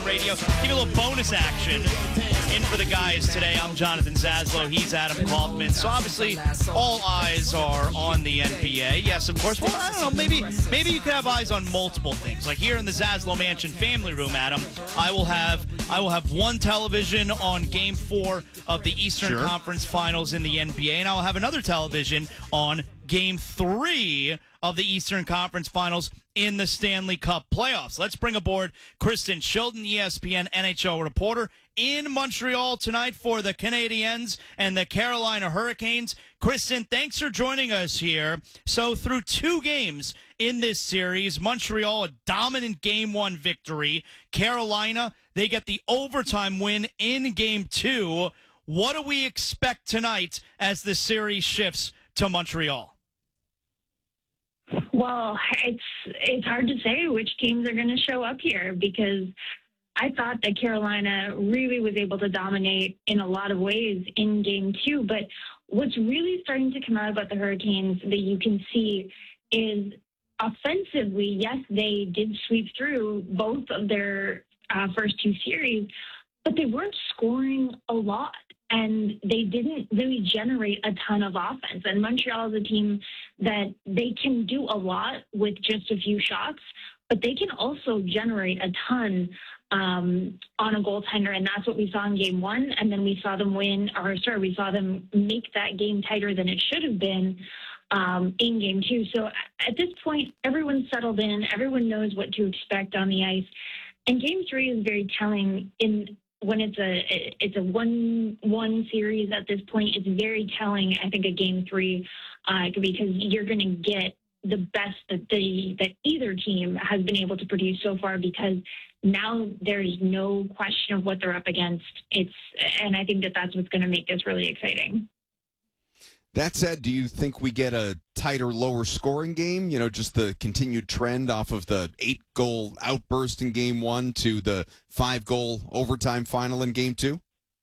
Radio. Give you a little bonus action in for the guys today. I'm Jonathan Zaslow. He's Adam Kaufman. So obviously, all eyes are on the NBA. Yes, of course. Well, I don't know. Maybe you could have eyes on multiple things. Like here in the Zaslow Mansion family room, Adam, I will have one television on Game 4 of the Eastern Conference Finals in the NBA, and I'll have another television on Game 3 of the Eastern Conference Finals in the Stanley Cup playoffs. Let's bring aboard Kristen Shilton, ESPN NHL reporter in Montreal tonight for the Canadiens and the Carolina Hurricanes. Kristen, thanks for joining us here. So through 2 games in this series, Montreal, a dominant Game 1 victory. Carolina, they get the overtime win in Game 2. What do we expect tonight as the series shifts to Montreal? Well, it's hard to say which teams are going to show up here because I thought that Carolina really was able to dominate in a lot of ways in Game 2. But what's really starting to come out about the Hurricanes that you can see is offensively, yes, they did sweep through both of their first 2 series, but they weren't scoring a lot. And they didn't really generate a ton of offense. And Montreal is a team that they can do a lot with just a few shots, but they can also generate a ton on a goaltender. And that's what we saw in Game 1. And then we saw them we saw them make that game tighter than it should have been in Game 2. So at this point, everyone's settled in. Everyone knows what to expect on the ice. And Game 3 is very telling when it's a 1-1 series at this point. It's very telling, I think, a Game 3 because you're going to get the best that either team has been able to produce so far because now there's no question of what they're up against. And I think that's what's going to make this really exciting. That said, do you think we get a tighter, lower scoring game? You know, just the continued trend off of the 8-goal outburst in Game 1 to the 5-goal overtime final in Game 2?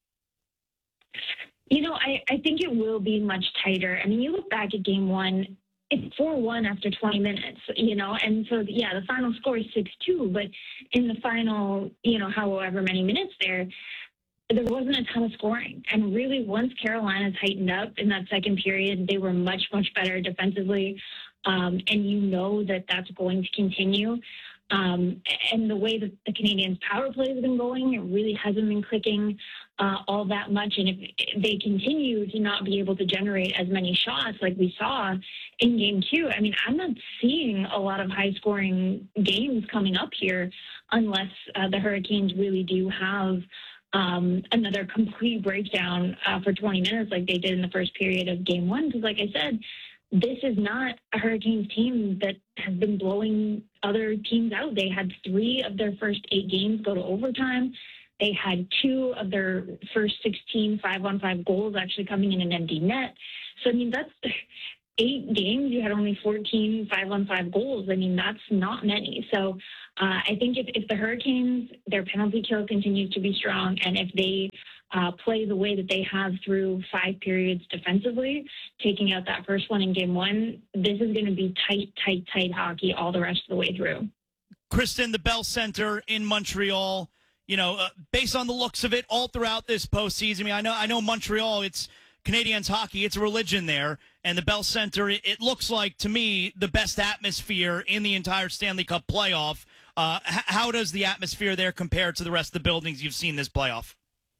You know, I think it will be much tighter. I mean, you look back at Game 1, it's 4-1 after 20 minutes, you know, and so, yeah, the final score is 6-2, but in the final, you know, however many minutes there wasn't a ton of scoring. And really, once Carolina tightened up in that second period, they were much, much better defensively. And you know that that's going to continue. And the way that the Canadiens' power play has been going, it really hasn't been clicking all that much. And if they continue to not be able to generate as many shots like we saw in Game 2, I mean, I'm not seeing a lot of high-scoring games coming up here unless the Hurricanes really do have another complete breakdown for 20 minutes like they did in the first period of Game 1. Because like I said, this is not a Hurricanes team that has been blowing other teams out. They had 3 of their first 8 games go to overtime. They had 2 of their first 16 5-on-5 goals actually coming in an empty net. So, I mean, that's 8 games. You had only 14 5-on-5 goals. I mean, that's not many. So I think if the Hurricanes, their penalty kill continues to be strong, and if they play the way that they have through 5 periods defensively, taking out that first one in Game 1, this is going to be tight hockey all the rest of the way through. Kristen, the Bell Center in Montreal, you know, based on the looks of it all throughout this postseason, I mean, I know Montreal, it's Canadiens hockey, it's a religion there, and the Bell Center, it looks like, to me, the best atmosphere in the entire Stanley Cup playoff. How does the atmosphere there compare to the rest of the buildings you've seen this playoff?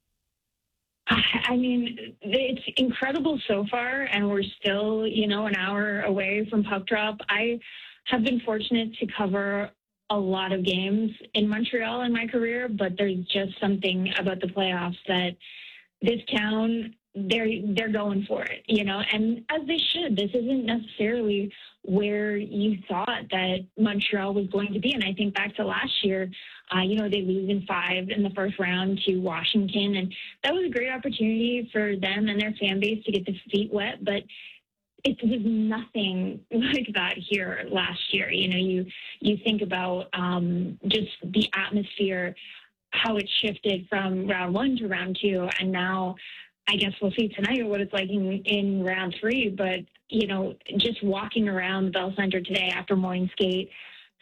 I mean, it's incredible so far, and we're still, you know, an hour away from puck drop. I have been fortunate to cover a lot of games in Montreal in my career, but there's just something about the playoffs that this town, they're going for it, you know, and as they should. This isn't necessarily where you thought that Montreal was going to be. And I think back to last year, you know, they lose in 5 in the first round to Washington. And that was a great opportunity for them and their fan base to get their feet wet. But it was nothing like that here last year. You know, you think about just the atmosphere, how it shifted from round 1 to round 2. And now I guess we'll see tonight what it's like in round 3. But, you know, just walking around the Bell Center today after morning skate,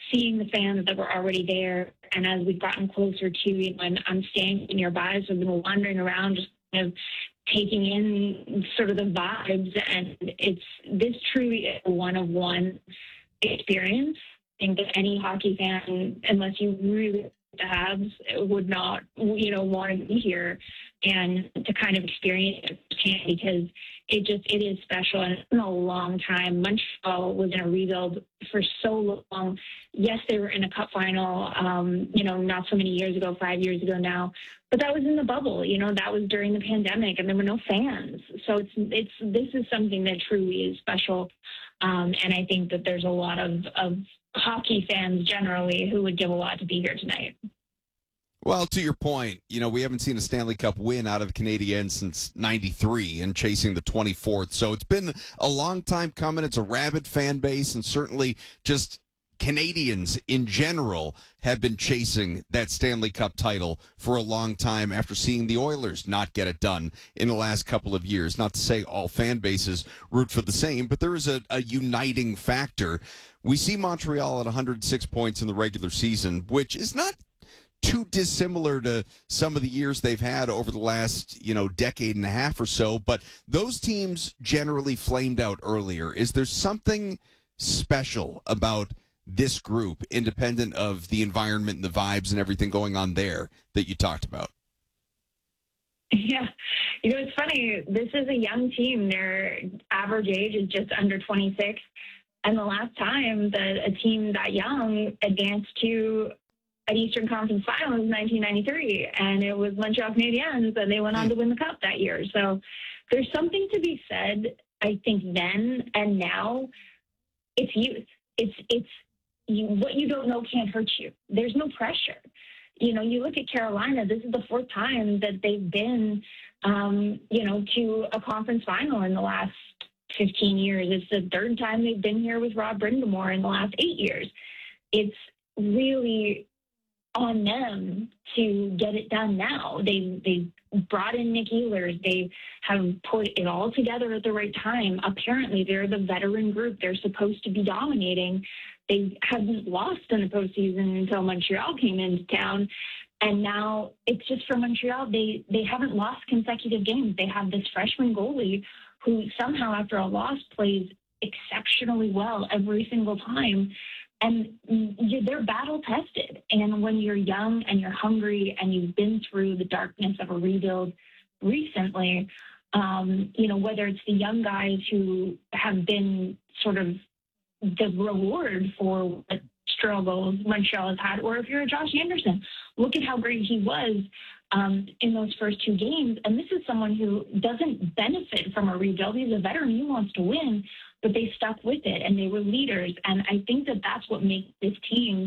seeing the fans that were already there. And as we've gotten closer to, and I'm staying nearby, so I've been wandering around just kind of taking in sort of the vibes. And this truly is a one-of-one experience. I think that any hockey fan, unless you really the Habs, would not, want to be here and to kind of experience it firsthand, because it is special, and it's been a long time. Montreal was in a rebuild for so long. Yes, they were in a cup final, not so many years ago, 5 years ago now, but that was in the bubble. That was during the pandemic, and there were no fans. So this is something that truly is special, and I think that there's a lot of hockey fans generally who would give a lot to be here tonight. Well, to your point, we haven't seen a Stanley Cup win out of the Canadiens since '93 and chasing the 24th. So it's been a long time coming. It's a rabid fan base, and certainly just Canadians in general have been chasing that Stanley Cup title for a long time after seeing the Oilers not get it done in the last couple of years. Not to say all fan bases root for the same, but there is a uniting factor. We see Montreal at 106 points in the regular season, which is not too dissimilar to some of the years they've had over the last, decade and a half or so. But those teams generally flamed out earlier. Is there something special about this group, independent of the environment and the vibes and everything going on there, that you talked about? Yeah. It's funny. This is a young team. Their average age is just under 26. And the last time that a team that young advanced to an Eastern Conference Final was 1993, and it was Montreal Canadiens, and they went on to win the Cup that year. So there's something to be said, I think, then and now. It's youth. It's what you don't know can't hurt you. There's no pressure. You look at Carolina, this is the fourth time that they've been, to a conference final in the last 15 years. It's the third time they've been here with Rob Brind'Amour in the last 8 years. It's really on them to get it done now. They brought in Nick Ehlers. They have put it all together at the right time. Apparently, they're the veteran group. They're supposed to be dominating. They haven't lost in the postseason until Montreal came into town. And now it's just for Montreal. They haven't lost consecutive games. They have this freshman goalie who somehow, after a loss, plays exceptionally well every single time. And they're battle tested. And when you're young and you're hungry and you've been through the darkness of a rebuild recently, whether it's the young guys who have been sort of the reward for what struggles Montreal has had, or if you're a Josh Anderson, look at how great he was in those first two games. And this is someone who doesn't benefit from a rebuild. He's a veteran. He wants to win, but they stuck with it, and they were leaders. And I think that that's what makes this team,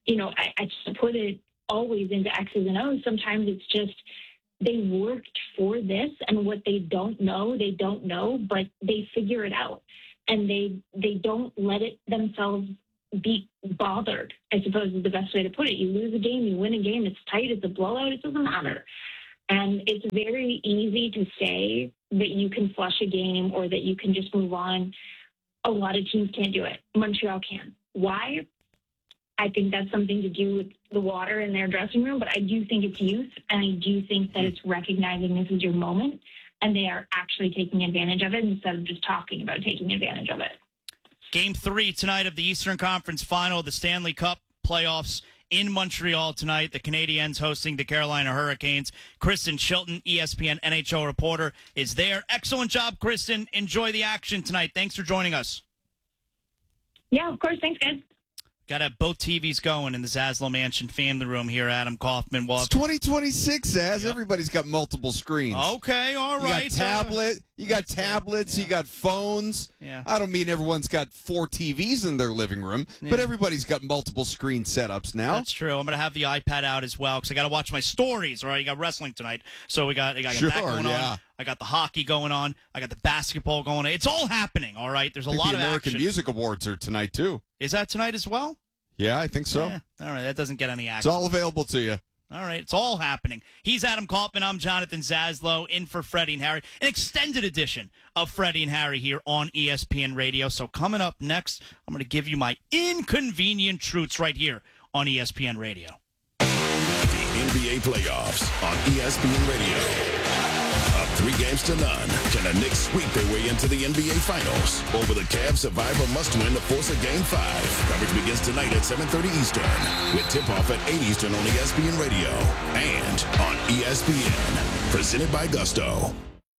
I just put it always into X's and O's. Sometimes it's just they worked for this, and what they don't know, but they figure it out. And they don't let it themselves be bothered, I suppose is the best way to put it. You lose a game, you win a game, it's tight, it's a blowout, it doesn't matter. And it's very easy to say that you can flush a game or that you can just move on. A lot of teams can't do it. Montreal can. Why? I think that's something to do with the water in their dressing room, but I do think it's youth, and I do think that it's recognizing this is your moment, and they are actually taking advantage of it instead of just talking about taking advantage of it. Game 3 tonight of the Eastern Conference Final, the Stanley Cup playoffs in Montreal tonight. The Canadiens hosting the Carolina Hurricanes. Kristen Shilton, ESPN NHL reporter, is there. Excellent job, Kristen. Enjoy the action tonight. Thanks for joining us. Yeah, of course. Thanks, guys. Got to have both TVs going in the Zaslow Mansion family room here, Adam Kaufman. It's 2026, Zaz. Yep. Everybody's got multiple screens. Okay, all right. You got tablets, you got phones. Yeah. I don't mean everyone's got 4 TVs in their living room, but everybody's got multiple screen setups now. That's true. I'm going to have the iPad out as well because I got to watch my stories. All right, you got wrestling tonight, so I got that going on. I got the hockey going on. I got the basketball going on. It's all happening, all right? There's a lot of action. The American Music Awards are tonight, too. Is that tonight as well? Yeah, I think so. Yeah. All right, that doesn't get any action. It's all available to you. All right, it's all happening. He's Adam Kaufman. I'm Jonathan Zaslow, in for Freddie and Harry. An extended edition of Freddie and Harry here on ESPN Radio. So coming up next, I'm going to give you my inconvenient truths right here on ESPN Radio. The NBA playoffs on ESPN Radio. Up 3-0 can the Knicks sweep their way into the NBA Finals? Over the Cavs Survivor must-win to force a Game 5. Coverage begins tonight at 7:30 Eastern, with tip-off at 8 Eastern on ESPN Radio and on ESPN. Presented by Gusto.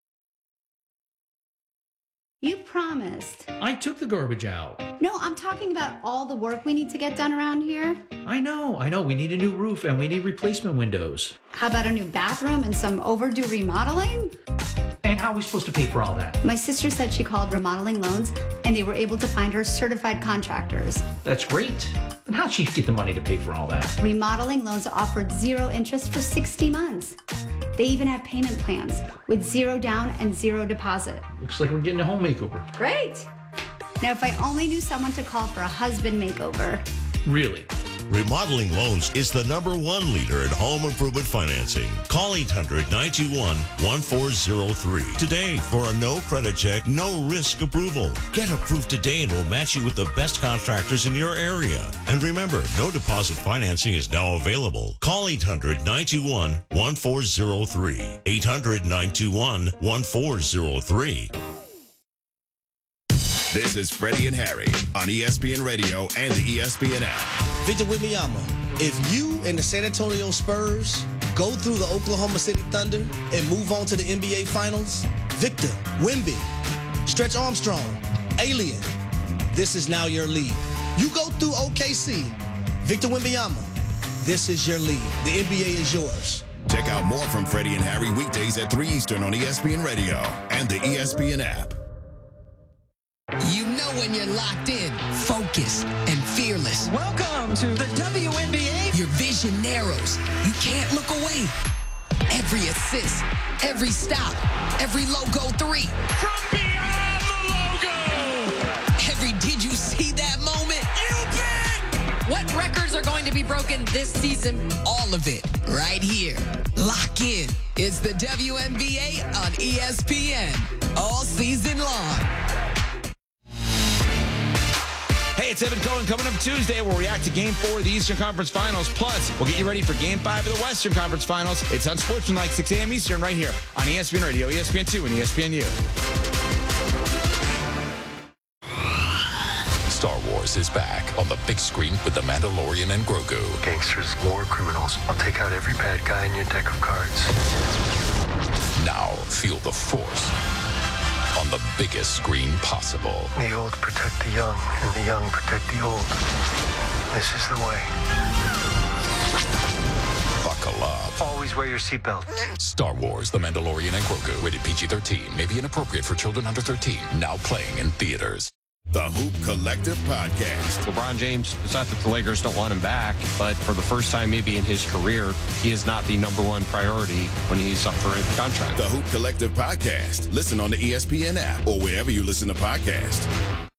You promised. I took the garbage out. No, I'm talking about all the work we need to get done around here. I know. We need a new roof and we need replacement windows. How about a new bathroom and some overdue remodeling? And how are we supposed to pay for all that? My sister said she called Remodeling Loans and they were able to find her certified contractors. That's great. But how'd she get the money to pay for all that? Remodeling Loans offered 0 interest for 60 months. They even have payment plans with 0 down and 0 deposit. Looks like we're getting a home makeover. Great. Now, if I only knew someone to call for a husband makeover. Really? Remodeling Loans is the #1 leader in home improvement financing. Call 800-921-1403 today for a no credit check, no risk approval. Get approved today and we'll match you with the best contractors in your area. And remember, no deposit financing is now available. Call 800-921-1403. 800-921-1403. This is Freddie and Harry on ESPN Radio and the ESPN app. Victor Wembanyama, if you and the San Antonio Spurs go through the Oklahoma City Thunder and move on to the NBA Finals, Victor, Wemby, Stretch Armstrong, Alien, this is now your league. You go through OKC, Victor Wembanyama, this is your league. The NBA is yours. Check out more from Freddie and Harry weekdays at 3 Eastern on ESPN Radio and the ESPN app. You know when you're locked in, focused, and fearless. Welcome to the WNBA. Your vision narrows. You can't look away. Every assist, every stop, every logo 3. From beyond the logo. Every did you see that moment? You bet. What records are going to be broken this season? All of it right here. Lock in. It's the WNBA on ESPN all season long. Hey, it's Evan Cohen coming up Tuesday. We'll react to Game 4 of the Eastern Conference Finals. Plus, we'll get you ready for Game 5 of the Western Conference Finals. It's on Sportsmanlike, 6 a.m. Eastern, right here on ESPN Radio, ESPN2, and ESPNU. Star Wars is back on the big screen with The Mandalorian and Grogu. Gangsters, war criminals. I'll take out every bad guy in your deck of cards. Now feel the Force on the biggest screen possible. The old protect the young, and the young protect the old. This is the way. Buckle up. Always wear your seatbelt. Star Wars, The Mandalorian and Grogu. Rated PG-13. May be inappropriate for children under 13. Now playing in theaters. The Hoop Collective Podcast. LeBron James, it's not that the Lakers don't want him back, but for the first time maybe in his career, he is not the #1 priority when he's up for a contract. The Hoop Collective Podcast. Listen on the ESPN app or wherever you listen to podcasts.